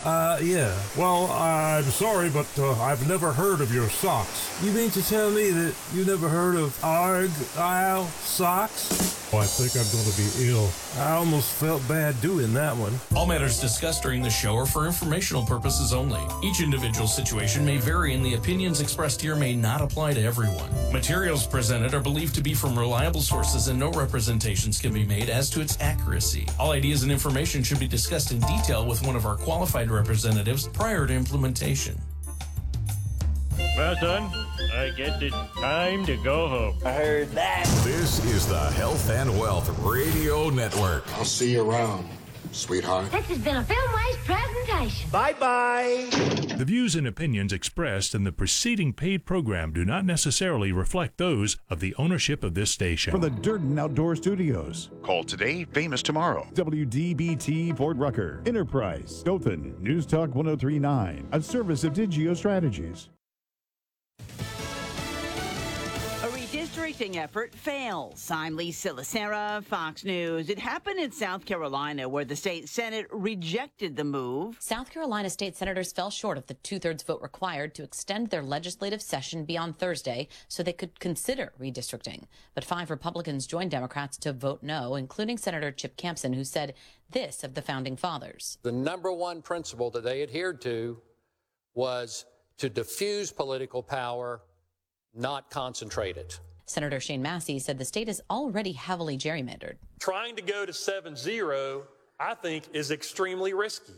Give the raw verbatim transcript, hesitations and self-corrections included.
Uh, yeah. Well, I'm sorry, but uh, I've never heard of your socks. You mean to tell me that you never heard of Argyle socks? Oh, I think I'm going to be ill. I almost felt bad doing that one. All matters discussed during the show are for informational purposes only. Each individual situation may vary, and the opinions expressed here may not apply to everyone. Materials presented are believed to be from reliable sources, and no representations can be made as to its accuracy. All ideas and information should be discussed in detail with one of our qualified representatives prior to implementation. Well, son, I guess it's time to go home. I heard that. This is the Health and Wealth Radio Network. I'll see you around, sweetheart. This has been a FilmWise presentation. Bye-bye. The views and opinions expressed in the preceding paid program do not necessarily reflect those of the ownership of this station. From the Durden Outdoor Studios. Call today, famous tomorrow. W D B T Fort Rucker. Enterprise. Dothan. News Talk one oh three point nine. A service of Digio Strategies. A redistricting effort fails. I'm Lisa Lacera, Fox News. It happened in South Carolina, where the state Senate rejected the move. South Carolina state senators fell short of the two-thirds vote required to extend their legislative session beyond Thursday so they could consider redistricting. But five Republicans joined Democrats to vote no, including Senator Chip Campson, who said this of the Founding Fathers. The number one principle that they adhered to was to diffuse political power, not concentrate it. Senator Shane Massey said the state is already heavily gerrymandered. Trying to go to seven zero, I think, is extremely risky.